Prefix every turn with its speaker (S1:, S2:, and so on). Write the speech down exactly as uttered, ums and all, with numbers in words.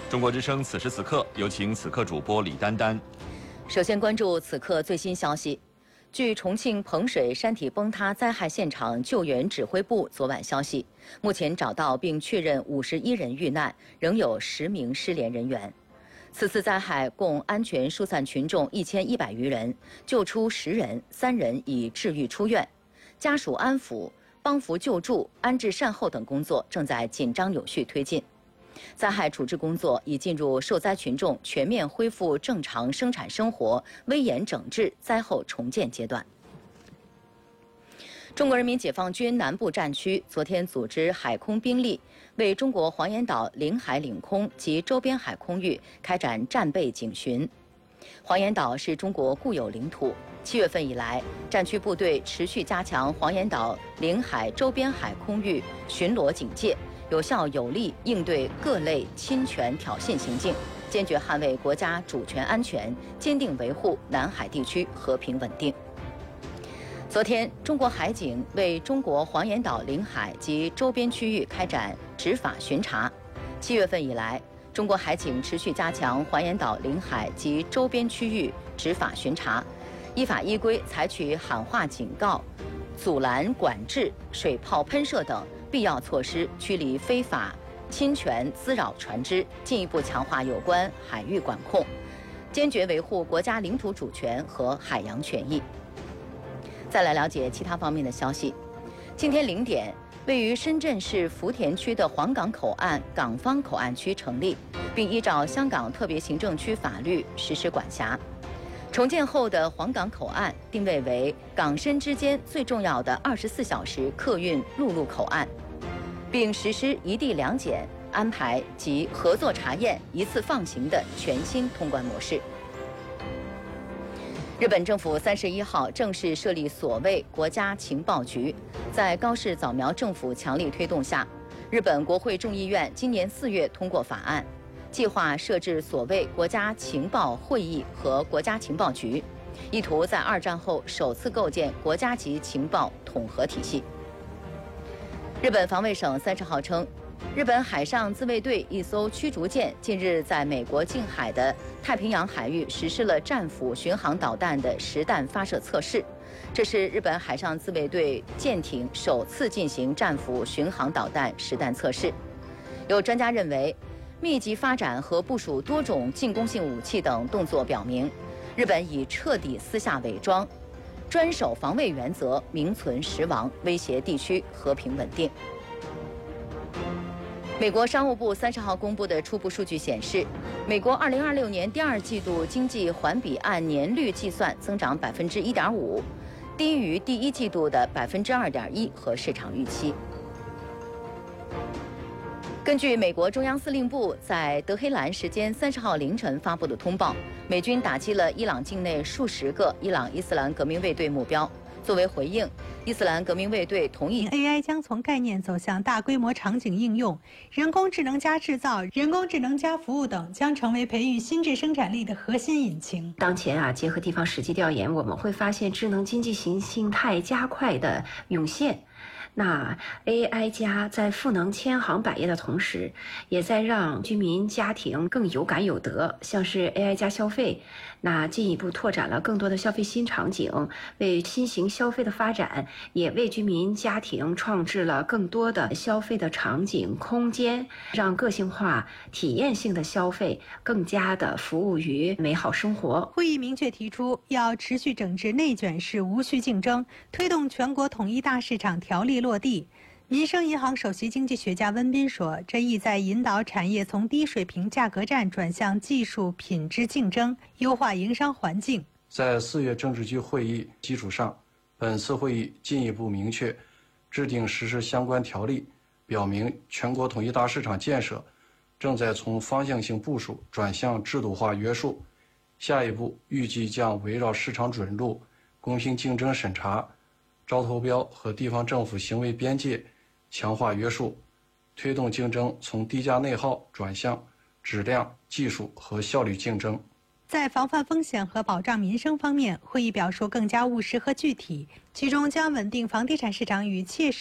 S1: 中国之声此时此刻，有请此刻主播李丹丹。
S2: 首先关注此刻最新消息。据重庆彭水山体崩塌灾害现场救援指挥部昨晚消息，目前找到并确认五十一人遇难，仍有十名失联人员。此次灾害共安全疏散群众一千一百余人，救出十人，三人已治愈出院。家属安抚、帮扶救助、安置善后等工作正在紧张有序推进。灾害处置工作已进入受灾群众全面恢复正常生产生活、危严整治、灾后重建阶段。中国人民解放军南部战区昨天组织海空兵力为中国黄岩岛领海领空及周边海空域开展战备警巡。黄岩岛是中国固有领土，七月份以来，战区部队持续加强黄岩岛领海周边海空域巡逻警戒，有效有力应对各类侵权挑衅行径，坚决捍卫国家主权安全，坚定维护南海地区和平稳定。昨天，中国海警为中国黄岩岛领海及周边区域开展执法巡查。七月份以来，中国海警持续加强黄岩岛领海及周边区域执法巡查，依法依规采取喊话警告、阻拦管制、水炮喷射等必要措施，驱离非法侵权滋扰船只，进一步强化有关海域管控，坚决维护国家领土主权和海洋权益。再来了解其他方面的消息。今天零点，位于深圳市福田区的黄港口岸港方口岸区成立，并依照香港特别行政区法律实施管辖。重建后的黄港口岸定位为港深之间最重要的二十四小时客运陆路口岸，并实施一地两检安排及合作查验一次放行的全新通关模式。日本政府三十一号正式设立所谓国家情报局，在高市早苗政府强力推动下，日本国会众议院今年四月通过法案，计划设置所谓国家情报会议和国家情报局，意图在二战后首次构建国家级情报统合体系。日本防卫省三十号称，日本海上自卫队一艘驱逐舰近日在美国近海的太平洋海域实施了战斧巡航导弹的实弹发射测试，这是日本海上自卫队舰艇首次进行战斧巡航导弹实弹测试。有专家认为，密集发展和部署多种进攻性武器等动作表明，日本已彻底撕下伪装，专守防卫原则，名存实亡，威胁地区和平稳定。美国商务部三十号公布的初步数据显示，美国二零二六年第二季度经济环比按年率计算增长百分之一点五，低于第一季度的百分之二点一和市场预期。根据美国中央司令部在德黑兰时间三十号凌晨发布的通报，美军打击了伊朗境内数十个伊朗伊斯兰革命卫队目标。作为回应，伊斯兰革命卫队同意
S3: A I 将从概念走向大规模场景应用，人工智能加制造、人工智能加服务等将成为培育新质生产力的核心引擎。
S4: 当前啊，结合地方实际调研，我们会发现智能经济型形态加快的涌现。那 A I 加在赋能千行百业的同时，也在让居民家庭更有感有得，像是 A I 加消费，那进一步拓展了更多的消费新场景，为新型消费的发展，也为居民家庭创制了更多的消费的场景空间，让个性化、体验性的消费更加的服务于美好生活。
S3: 会议明确提出，要持续整治内卷式无序竞争，推动全国统一大市场条例落地。民生银行首席经济学家温彬说，这意在引导产业从低水平价格战转向技术品质竞争，优化营商环境。
S5: 在四月政治局会议基础上，本次会议进一步明确制定实施相关条例，表明全国统一大市场建设正在从方向性部署转向制度化约束。下一步预计将围绕市场准入、公平竞争审查、招投标和地方政府行为边界强化约束，推动竞争从低价内耗转向质量、技术和效率竞争。
S3: 在防范风险和保障民生方面，会议表述更加务实和具体，其中将稳定房地产市场与切实